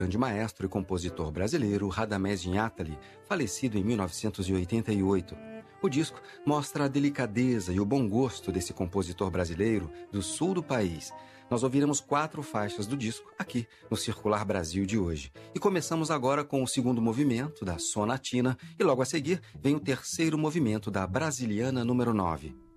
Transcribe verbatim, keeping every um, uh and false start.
grande maestro e compositor brasileiro Radamés Inhatali, falecido em mil novecentos e oitenta e oito. O disco mostra a delicadeza e o bom gosto desse compositor brasileiro do sul do país. Nós ouviremos quatro faixas do disco aqui no Circular Brasil de hoje. E começamos agora com o segundo movimento da Sonatina e logo a seguir vem o terceiro movimento da Brasiliana número nove.